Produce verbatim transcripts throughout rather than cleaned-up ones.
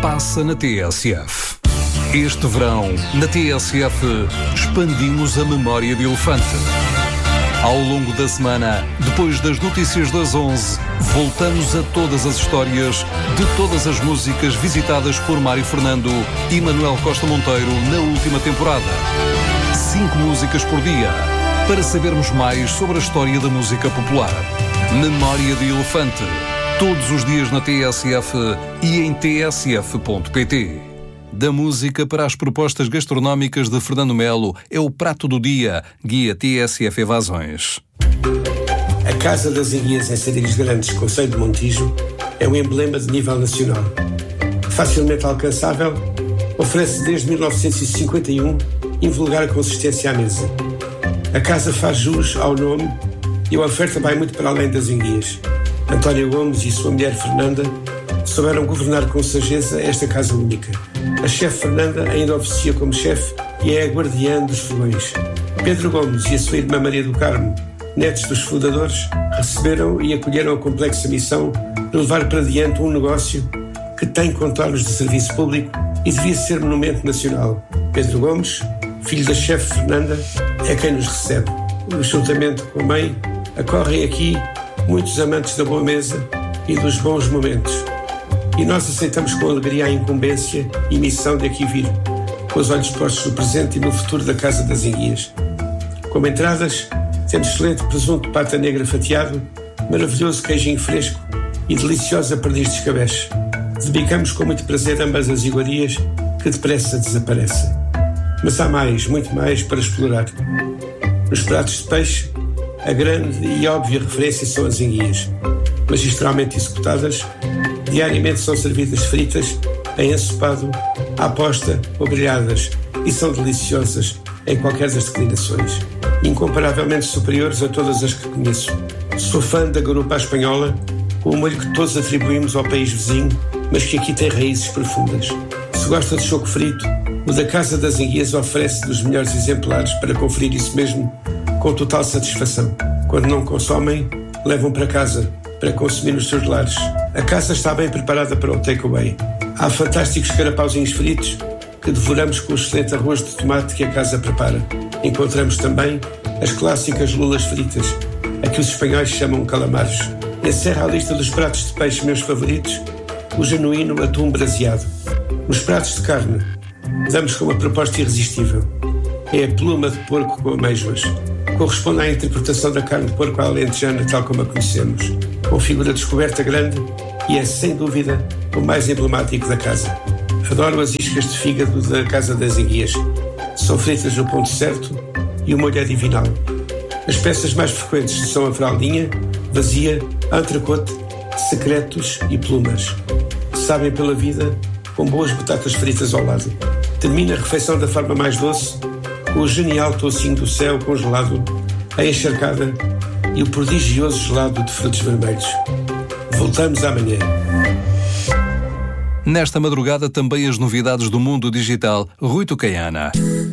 passa na T S F. Este verão, na T S F, expandimos a memória de elefante. Ao longo da semana, depois das notícias das onze, voltamos a todas as histórias de todas as músicas visitadas por Mário Fernando e Manuel Costa Monteiro na última temporada. Cinco músicas por dia, para sabermos mais sobre a história da música popular. Memória de Elefante, todos os dias na T S F e em t s f ponto p t. Da música para as propostas gastronómicas de Fernando Melo é o Prato do Dia, guia T S F Evasões. A Casa das Enguias em Sarilhos Grandes, concelho de Montijo, é um emblema de nível nacional. Facilmente alcançável, oferece desde mil novecentos e cinquenta e um invulgar consistência à mesa. A casa faz jus ao nome e a oferta vai muito para além das enguias. António Gomes e sua mulher Fernanda souberam governar com sageza esta casa única. A chefe Fernanda ainda oficia como chefe e é a guardiã dos fogões. Pedro Gomes e a sua irmã Maria do Carmo, netos dos fundadores, receberam e acolheram a complexa missão de levar para diante um negócio que tem contornos de serviço público e devia ser monumento nacional. Pedro Gomes, filho da chefe Fernanda, é quem nos recebe. Juntamente com a mãe, acorrem aqui muitos amantes da boa mesa e dos bons momentos. E nós aceitamos com alegria a incumbência e missão de aqui vir, com os olhos postos no presente e no futuro da Casa das Enguias. Como entradas, temos excelente presunto de pata negra fatiado, maravilhoso queijinho fresco e deliciosa perdiz de escabeche. Debicamos com muito prazer ambas as iguarias que depressa desaparecem. Mas há mais, muito mais para explorar. Nos pratos de peixe, a grande e óbvia referência são as enguias. Magistralmente executadas, diariamente são servidas fritas, em ensopado, à posta ou grelhadas e são deliciosas em qualquer das declinações. Incomparavelmente superiores a todas as que conheço. Sou fã da garupa à espanhola, com o molho que todos atribuímos ao país vizinho, mas que aqui tem raízes profundas. Se gosta de choco frito, o da Casa das Enguias oferece dos melhores exemplares para conferir isso mesmo com total satisfação. Quando não consomem, levam para casa, para consumir nos seus lares. A casa está bem preparada para o takeaway. Há fantásticos carapauzinhos fritos que devoramos com o excelente arroz de tomate que a casa prepara. Encontramos também as clássicas lulas fritas, a que os espanhóis chamam calamares. Encerra a lista dos pratos de peixe meus favoritos, o genuíno atum braseado. Nos pratos de carne, damos com uma proposta irresistível. É a pluma de porco com amêijoas. Corresponde à interpretação da carne de porco alentejana tal como a conhecemos. Com figura descoberta grande e é, sem dúvida, o mais emblemático da casa. Adoro as iscas de fígado da Casa das Enguias. São fritas no ponto certo e o molho é divinal. As peças mais frequentes são a fraldinha, vazia, entrecote, secretos e plumas. Sabem pela vida com boas batatas fritas ao lado. Termina a refeição da forma mais doce, com o genial toucinho do céu congelado, a encharcada e o prodigioso gelado de frutos vermelhos. Voltamos amanhã. Nesta madrugada também as novidades do mundo digital. Rui Tucaiana.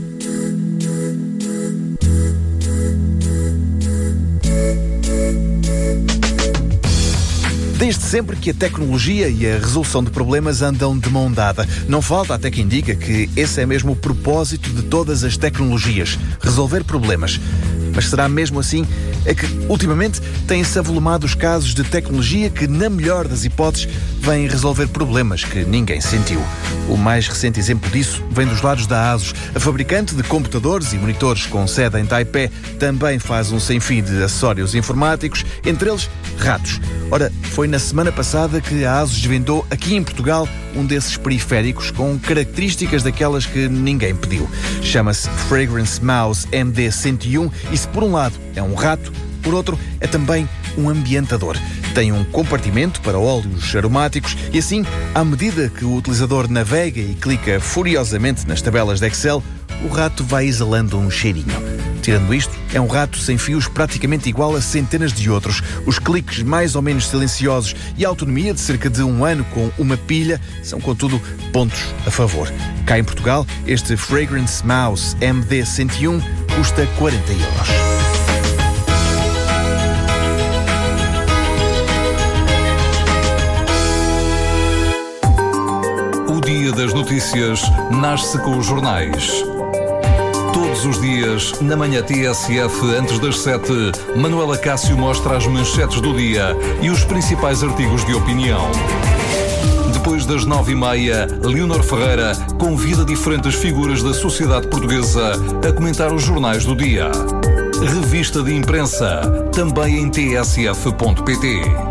Desde sempre que a tecnologia e a resolução de problemas andam de mão dada. Não falta até quem diga que esse é mesmo o propósito de todas as tecnologias, resolver problemas. Mas será mesmo assim? É que, ultimamente, têm-se avolumado os casos de tecnologia que, na melhor das hipóteses, vêm resolver problemas que ninguém sentiu. O mais recente exemplo disso vem dos lados da ASUS. A fabricante de computadores e monitores com sede em Taipei também faz um sem fim de acessórios informáticos, entre eles ratos. Ora, foi na semana passada que a ASUS desvendou aqui em Portugal um desses periféricos com características daquelas que ninguém pediu. Chama-se Fragrance Mouse M D cento e um e se por um lado é um rato, por outro é também um ambientador. Tem um compartimento para óleos aromáticos e assim, à medida que o utilizador navega e clica furiosamente nas tabelas de Excel, o rato vai exalando um cheirinho. Tirando isto, é um rato sem fios praticamente igual a centenas de outros. Os cliques mais ou menos silenciosos e a autonomia de cerca de um ano com uma pilha são, contudo, pontos a favor. Cá em Portugal, este Fragrance Mouse M D cento e um custa quarenta euros. O O Dia das Notícias nasce com os jornais. Todos os dias, na manhã T S F, antes das sete, Manuela Cássio mostra as manchetes do dia e os principais artigos de opinião. Depois das nove e meia, Leonor Ferreira convida diferentes figuras da sociedade portuguesa a comentar os jornais do dia. Revista de imprensa, também em t s f ponto p t.